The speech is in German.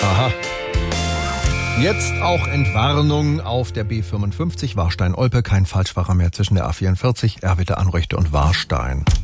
Aha. Jetzt auch Entwarnung auf der B55 Warstein-Olpe. Kein Falschfahrer mehr zwischen der A44, Erwitte, Anröchte und Warstein.